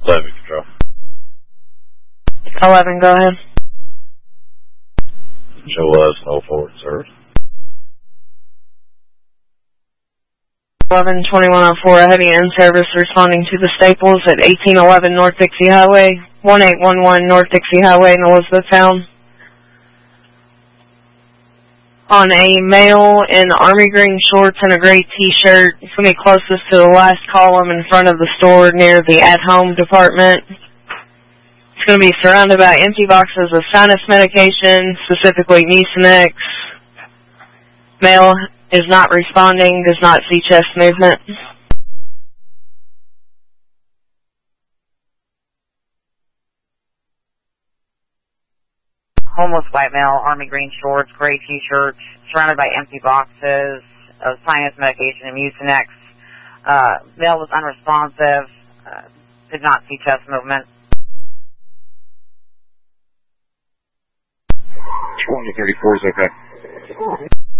11 control. 11, go ahead. Show us no forward service. 11-2104, heavy in-service responding to the Staples at 1811 North Dixie Highway, 1811 North Dixie Highway in Elizabethtown. On a male in army green shorts and a gray t-shirt. It's going to be closest to the last column in front of the store near the at-home department. It's going to be surrounded by empty boxes of sinus medication, specifically Mucinex. Male is not responding, does not see chest movement. Homeless white male, army green shorts, gray t-shirt, surrounded by empty boxes of sinus medication and Mucinex. Male was unresponsive, did not see chest movement. 2034 is okay.